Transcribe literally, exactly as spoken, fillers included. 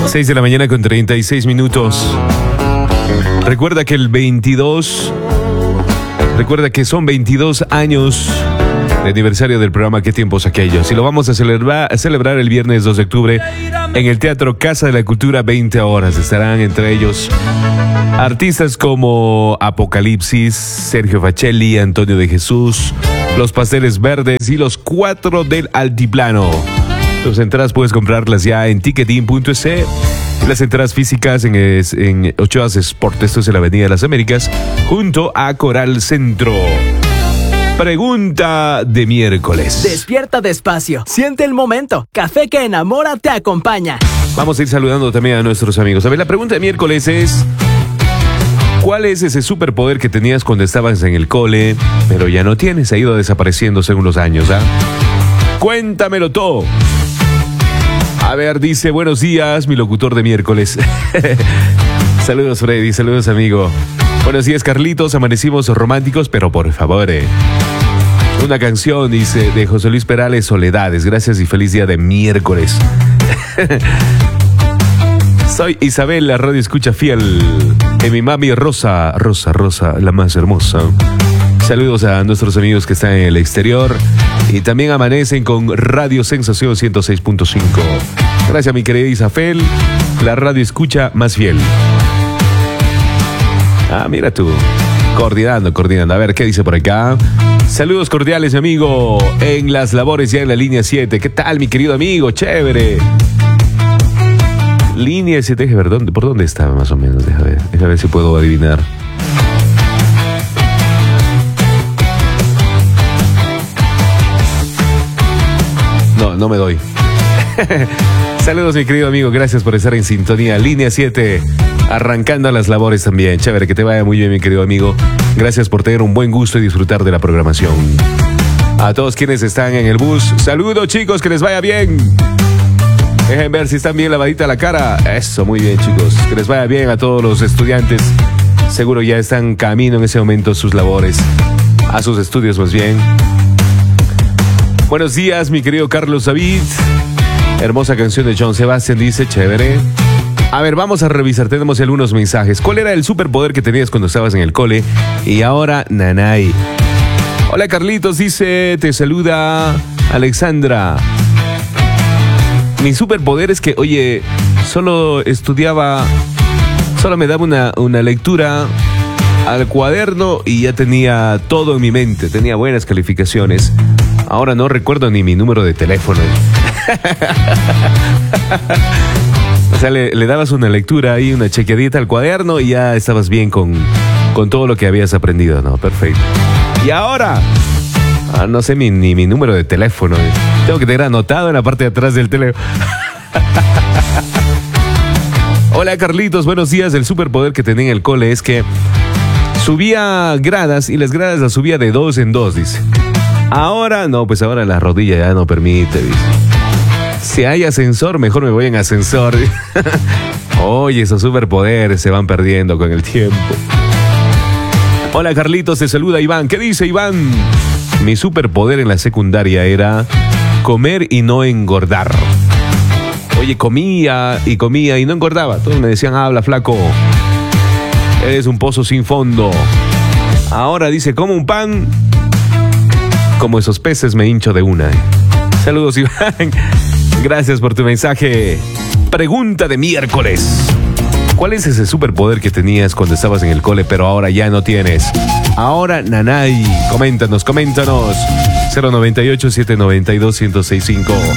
seis de la mañana con treinta y seis minutos. Recuerda que el veintidós, recuerda que son veintidós años de aniversario del programa ¿Qué tiempos aquellos? Y lo vamos a celebrar, a celebrar el viernes dos de octubre en el Teatro Casa de la Cultura, veinte horas. Estarán entre ellos artistas como Apocalipsis, Sergio Facelli, Antonio de Jesús, Los Pasteles Verdes y Los Cuatro del Altiplano. Tus entradas puedes comprarlas ya en ticketin punto es. Las entradas físicas en, en Ochoas Sport, esto es en la Avenida de las Américas, junto a Coral Centro. Pregunta de miércoles. Despierta despacio, siente el momento. Café que enamora te acompaña. Vamos a ir saludando también a nuestros amigos. A ver, la pregunta de miércoles es: ¿cuál es ese superpoder que tenías cuando estabas en el cole, pero ya no tienes? Ha ido desapareciendo según los años, ¿ah? Cuéntamelo todo. A ver, dice: buenos días, mi locutor de miércoles. Saludos, Freddy, saludos, amigo. Buenos días, Carlitos, amanecimos románticos, pero por favor, eh. una canción, dice, de José Luis Perales, Soledades. Gracias y feliz día de miércoles. Soy Isabel, la radio escucha fiel. Y mi mami Rosa, Rosa, Rosa, la más hermosa. Saludos a nuestros amigos que están en el exterior y también amanecen con Radio Sensación ciento seis punto cinco. Gracias, mi querida Isabel, la radio escucha más fiel. Ah, mira tú, coordinando, coordinando. A ver, ¿qué dice por acá? Saludos cordiales, mi amigo, en las labores ya en la línea siete. ¿Qué tal, mi querido amigo? Chévere. Línea siete, déjame ver, ¿dónde, ¿por dónde está más o menos? Déjame ver, déjame ver si puedo adivinar. No, no me doy. Saludos, mi querido amigo. Gracias por estar en sintonía. Línea siete, arrancando las labores también. Chévere, que te vaya muy bien, mi querido amigo. Gracias por tener un buen gusto y disfrutar de la programación. A todos quienes están en el bus, saludos, chicos, que les vaya bien. Dejen ver si están bien lavadita la cara. Eso, muy bien, chicos. Que les vaya bien a todos los estudiantes. Seguro ya están camino en ese momento a sus labores, a sus estudios más bien. Buenos días, mi querido Carlos David. Hermosa canción de John Sebastian, dice, chévere. A ver, vamos a revisar, tenemos algunos mensajes. ¿Cuál era el superpoder que tenías cuando estabas en el cole? Y ahora, nanay. Hola, Carlitos, dice, te saluda Alexandra. Mi superpoder es que, oye, solo estudiaba, solo me daba una, una lectura al cuaderno y ya tenía todo en mi mente, tenía buenas calificaciones. Ahora no recuerdo ni mi número de teléfono. O sea, le, le dabas una lectura ahí, una chequeadita al cuaderno y ya estabas bien con, con todo lo que habías aprendido, ¿no? Perfecto. Y ahora, ah, no sé ni, ni mi número de teléfono. Tengo que tener anotado en la parte de atrás del teléfono. Hola, Carlitos, buenos días. El superpoder que tenía en el cole es que subía gradas y las gradas las subía de dos en dos, dice. Ahora, no, pues ahora la rodilla ya no permite, dice. Si hay ascensor, mejor me voy en ascensor. Oye, esos superpoderes se van perdiendo con el tiempo. Hola, Carlitos, te saluda Iván. ¿Qué dice, Iván? Mi superpoder en la secundaria era comer y no engordar. Oye, comía y comía y no engordaba. Todos me decían, habla, flaco. Eres un pozo sin fondo. Ahora dice, como un pan. Como esos peces me hincho de una. Saludos, Iván. Gracias por tu mensaje. Pregunta de miércoles. ¿Cuál es ese superpoder que tenías cuando estabas en el cole, pero ahora ya no tienes? Ahora, nanay. Coméntanos, coméntanos. cero noventa y ocho, setecientos noventa y dos, ciento sesenta y cinco.